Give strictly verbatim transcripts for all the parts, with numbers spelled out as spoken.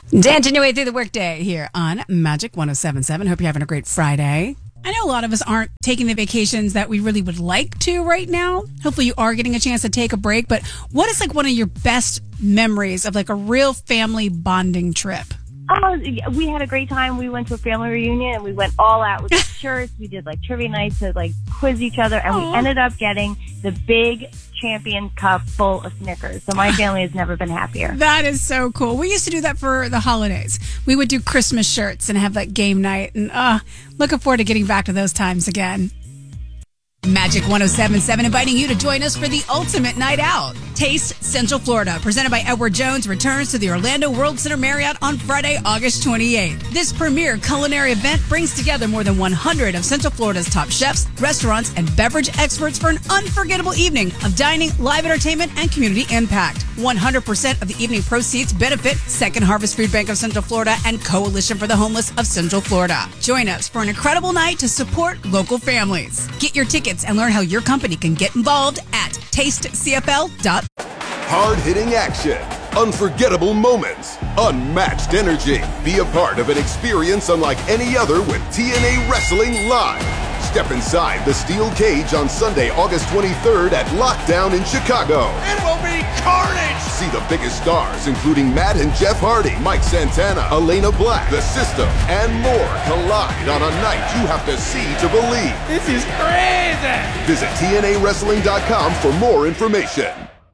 Dancing your way through the workday here on Magic one oh seven point seven. Hope you're having a great Friday. I know a lot of us aren't taking the vacations that we really would like to right now. Hopefully you are getting a chance to take a break. But what is like one of your best memories of like a real family bonding trip? Oh, we had a great time. We went to a family reunion and we went all out with shirts. We did like trivia nights to like quiz each other, and Aww. we ended up getting the big champion cup full of Snickers. So my family has never been happier. That is so cool. We used to do that for the holidays. We would do Christmas shirts and have like game night, and uh, looking forward to getting back to those times again. Magic one oh seven point seven inviting you to join us for the ultimate night out. Taste Central Florida, presented by Edward Jones, returns to the Orlando World Center Marriott on Friday, August twenty-eighth. This premier culinary event brings together more than one hundred of Central Florida's top chefs, restaurants, and beverage experts for an unforgettable evening of dining, live entertainment, and community impact. one hundred percent of the evening proceeds benefit Second Harvest Food Bank of Central Florida and Coalition for the Homeless of Central Florida. Join us for an incredible night to support local families. Get your tickets and learn how your company can get involved at taste c f l dot com. Hard-hitting action, unforgettable moments, unmatched energy. Be a part of an experience unlike any other with T N A Wrestling Live. Step inside the steel cage on Sunday, August twenty-third at Lockdown in Chicago. It will be carnage! See the biggest stars, including Matt and Jeff Hardy, Mike Santana, Elena Black, The System, and more collide on a night you have to see to believe. This is crazy! Visit T N A wrestling dot com for more information.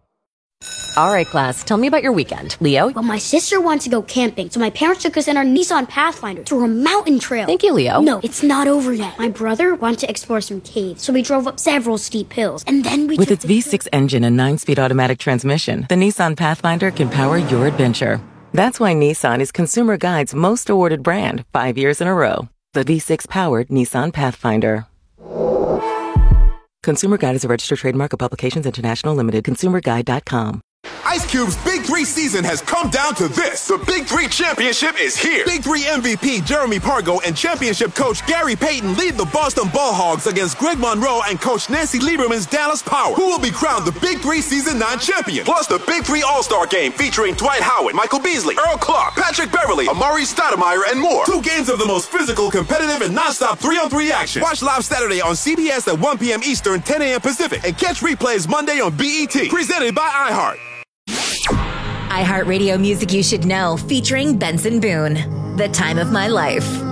All right, class, tell me about your weekend. Leo? Well, my sister wanted to go camping, so my parents took us in our Nissan Pathfinder through a mountain trail. Thank you, Leo. No, it's not over yet. My brother wanted to explore some caves, so we drove up several steep hills, and then we With took its V six engine and nine-speed automatic transmission, the Nissan Pathfinder can power your adventure. That's why Nissan is Consumer Guide's most awarded brand five years in a row. The V six-powered Nissan Pathfinder. Consumer Guide is a registered trademark of Publications International Limited. consumer guide dot com. Ice Cube's Big Three season has come down to this. The Big Three Championship is here. Big Three M V P Jeremy Pargo and championship coach Gary Payton lead the Boston Ball Hogs against Greg Monroe and coach Nancy Lieberman's Dallas Power, who will be crowned the Big Three Season nine champion. Plus the Big Three All-Star Game featuring Dwight Howard, Michael Beasley, Earl Clark, Patrick Beverly, Amari Stoudemire, and more. Two games of the most physical, competitive, and non-stop three-on-three action. Watch live Saturday on C B S at one p.m. Eastern, ten a.m. Pacific, and catch replays Monday on B E T. Presented by iHeart. iHeartRadio Music You Should Know, featuring Benson Boone. The Time of My Life.